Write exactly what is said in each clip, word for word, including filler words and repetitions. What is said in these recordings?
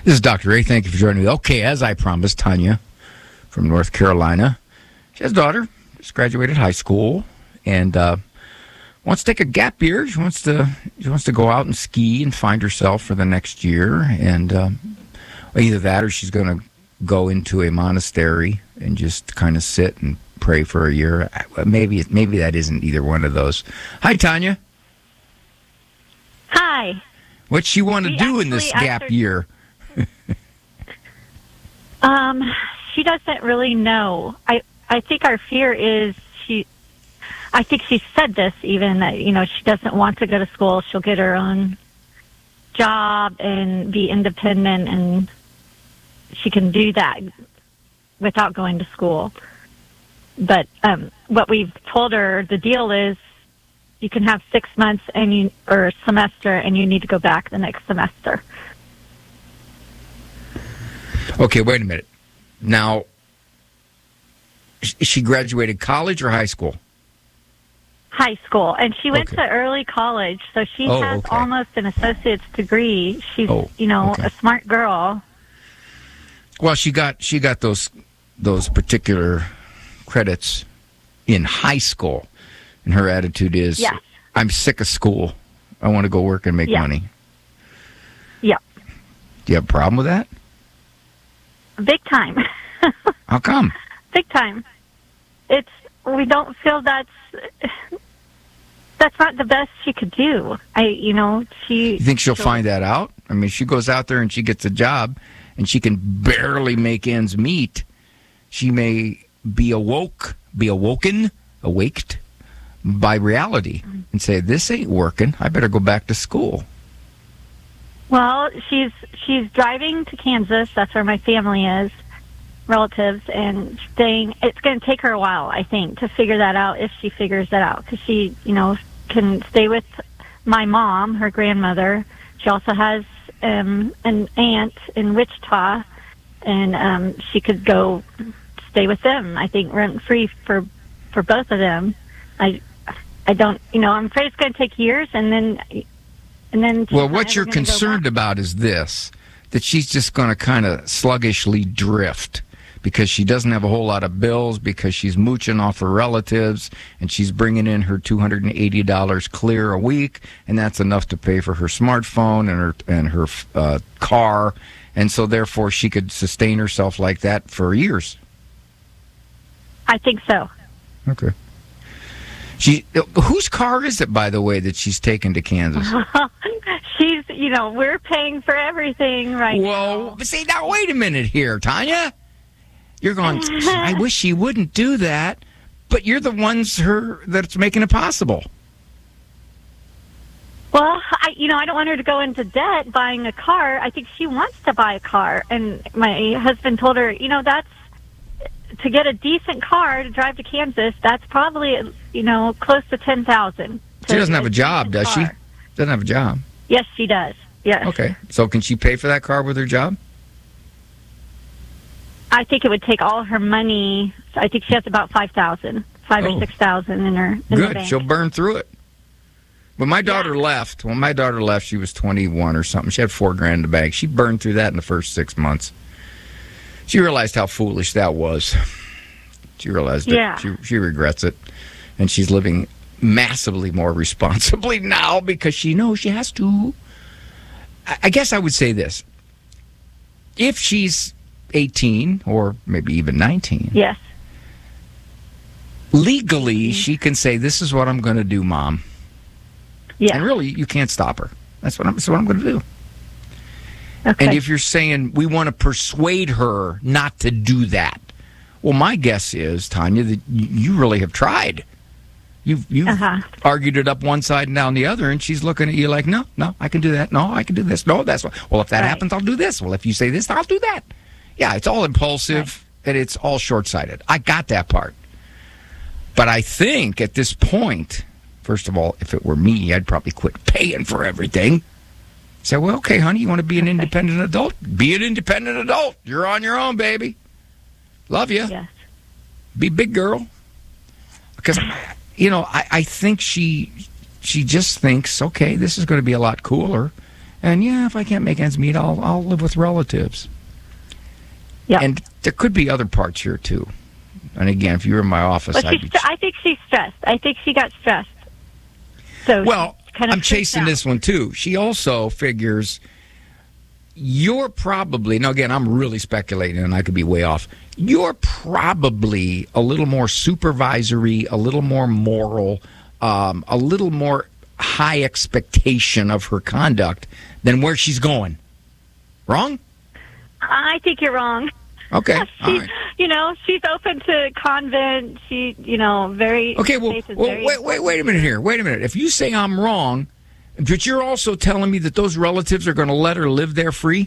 This is Doctor Ray. Thank you for joining me. Okay, as I promised, Tanya from North Carolina. She has a daughter, just graduated high school, and uh, wants to take a gap year. She wants to she wants to go out and ski and find herself for the next year. And uh, either that or she's going to go into a monastery and just kind of sit and pray for a year. Maybe maybe that isn't either one of those. Hi, Tanya. Hi. What's she want to We do in this actually gap asked her- year? Um, she doesn't really know. I I think our fear is she. I think she said this even that you know she doesn't want to go to school. She'll get her own job and be independent, and she can do that without going to school. But um, what we've told her, the deal is, you can have six months and you or a semester, and you need to go back the next semester. Okay, wait a minute. Now, sh- she graduated college or high school? High school, and she went Okay. to early college, so she Oh, has okay. almost an associate's degree. She's, Oh, you know, okay. a smart girl. Well, she got she got those those particular credits in high school, and her attitude is, Yes. "I'm sick of school. I want to go work and make Yeah. money." Yeah, Do you have a problem with that? big time, How come? big time. It's we don't feel that's that's not the best she could do. I, you know, she. You think she'll find that out? I mean, she goes out there and she gets a job, and she can barely make ends meet. She may be awoke, be awoken, awaked by reality, and say, "This ain't working. I better go back to school." Well, she's she's driving to Kansas. That's where my family is, relatives, and staying. It's going to take her a while, I think, to figure that out. If she figures that out, because she, you know, can stay with my mom, her grandmother. She also has um, an aunt in Wichita, and um, she could go stay with them. I think rent free for for both of them. I I don't, you know, I'm afraid it's going to take years, and then. And then she's Well, not what ever you're gonna go concerned back. about is this, that she's just going to kind of sluggishly drift because she doesn't have a whole lot of bills, because she's mooching off her relatives, and she's bringing in her two hundred eighty dollars clear a week, and that's enough to pay for her smartphone and her and her uh, car, and so therefore she could sustain herself like that for years. I think so. Okay. She, whose car is it, by the way, that she's taken to Kansas? She's, you know, we're paying for everything right Whoa, now. but see, now wait a minute here, Tanya. You're going, I wish she wouldn't do that, but you're the ones her that's making it possible. Well, I, you know, I don't want her to go into debt buying a car. I think she wants to buy a car. And my husband told her, you know, that's, to get a decent car to drive to Kansas, that's probably, you know, close to ten thousand dollars. She doesn't have a job, does she? Car. Doesn't have a job. Yes, she does. Yes. Okay, so can she pay for that car with her job? I think it would take all her money. I think she has about five thousand, five Oh. or six thousand in her in the Good, bank. she'll burn through it. When my daughter left, when my daughter left, she was twenty-one or something. She had four grand in the bank. She burned through that in the first six months. She realized how foolish that was. She realized it. Yeah. She, she regrets it. And she's living massively more responsibly now because she knows she has to. I, I guess I would say this. If she's eighteen or maybe even nineteen, Yes. legally she can say, "This is what I'm going to do, Mom." Yeah. And really, you can't stop her. That's what I'm, that's what I'm going to do. Okay. And if you're saying we want to persuade her not to do that, well, my guess is, Tanya, that y- you really have tried. You've, you've Uh-huh. argued it up one side and down the other, and she's looking at you like, no, no, I can do that. No, I can do this. No, that's what. Well, if that Right. happens, I'll do this. Well, if you say this, I'll do that. Yeah, it's all impulsive, and it's all short-sighted. I got that part. But I think at this point, first of all, if it were me, I'd probably quit paying for everything. Say, well, okay, honey, you want to be an independent adult? Be an independent adult. You're on your own, baby. Love you. Yes. Be big girl. Because, you know, I, I think she she just thinks, okay, this is going to be a lot cooler. And yeah, if I can't make ends meet, I'll I'll live with relatives. Yeah. And there could be other parts here too. And again, if you were in my office, But I'd she's, be. I think she's stressed. I think she got stressed. So Well, she's kind of I'm chasing out. this one too. She also figures you're probably, now again, I'm really speculating and I could be way off. You're probably a little more supervisory, a little more moral, um, a little more high expectation of her conduct than where she's going. Wrong? I think you're wrong. Okay. All She, right. you know, she's open to convent. She, you know, very. Okay, well, faith is well very wait, wait, wait a minute here. Wait a minute. If you say I'm wrong, but you're also telling me that those relatives are going to let her live there free?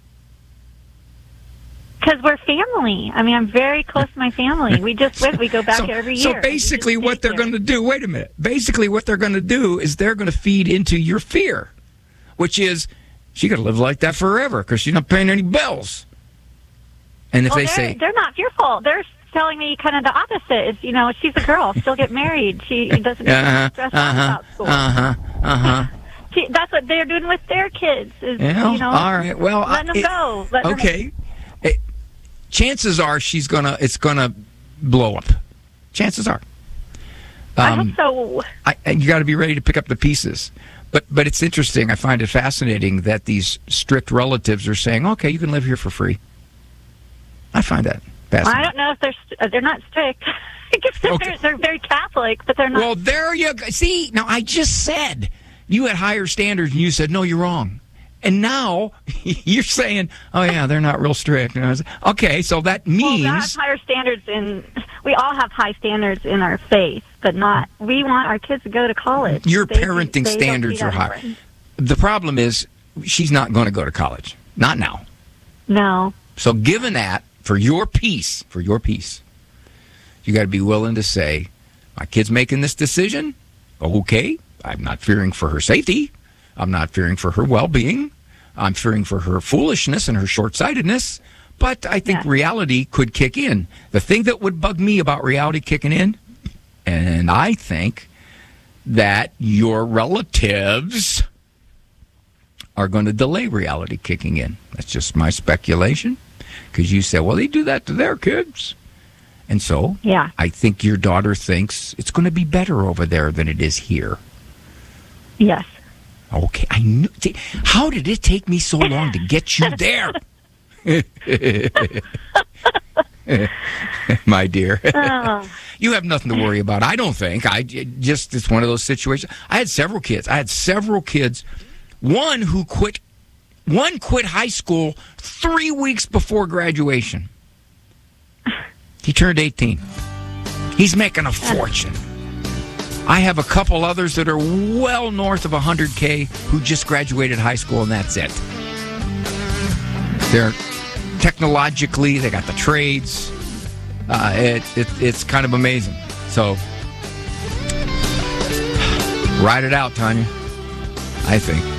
Because we're family. I mean, I'm very close to my family. We just went. We go back so, every so year. basically what they're going to do, wait a minute. Basically what they're going to do is they're going to feed into your fear, which is she's going to live like that forever because she's not paying any bills. And if well, they they're, say... they're not fearful. They're telling me kind of the opposite. Is, you know, she's a girl. She'll get married. She doesn't Uh-huh, stress out uh-huh, about school. uh-huh, uh-huh. She, that's what they're doing with their kids. Is, Yeah, you know, all right. Well, letting I- them it- go. Letting them- Okay. It- chances are she's gonna. It's gonna blow up. Chances are. I Um, hope so. I, and you got to be ready to pick up the pieces. But but it's interesting. I find it fascinating that these strict relatives are saying, "Okay, you can live here for free." I find that fascinating. I don't know if they're st- uh, they're not strict. I guess they're, Okay. they're very Catholic, but they're not. Well, there you go. See, now I just said you had higher standards, and you said no, you're wrong. And now you're saying, "Oh yeah, they're not real strict." And I was, okay, so that well, means we have higher standards in. We all have high standards in our faith, but not. We want our kids to go to college. your They- parenting they don't standards see are that high. important. The problem is she's not going to go to college. Not now. No. So given that, for your peace, for your peace, you got to be willing to say, my kid's making this decision. Okay, I'm not fearing for her safety. I'm not fearing for her well-being. I'm fearing for her foolishness and her short-sightedness. But I think Yeah. reality could kick in. The thing that would bug me about reality kicking in, and I think that your relatives are going to delay reality kicking in. That's just my speculation. Because you said, well, they do that to their kids. And so Yeah. I think your daughter thinks it's going to be better over there than it is here. Yes. Okay, I knew. see, How did it take me so long to get you there? My dear. Oh. You have nothing to worry about, I don't think. I it just, it's one of those situations. I had several kids. I had several kids. One who quit, one quit high school three weeks before graduation. He turned eighteen. He's making a fortune. I have a couple others that are well north of one hundred K who just graduated high school, and that's it. They're technologically, they got the trades. Uh, it, it, it's kind of amazing. So, ride it out, Tanya. I think.